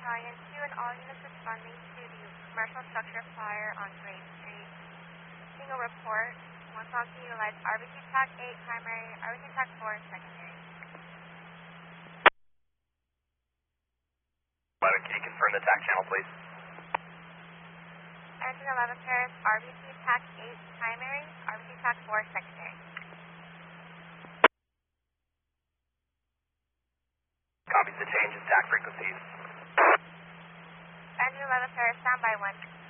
Battalion 2 and all units responding to the commercial structure fire on Gray Street. Single report. Woonsocket utilized RBC TAC 8 primary, RBC TAC 4 secondary. Can you confirm the TAC channel, please? Engine 11 Paris, RBC TAC 8 primary, RBC TAC 4 secondary. Copies the change in TAC frequencies. Engine 11 Paris, standby 1.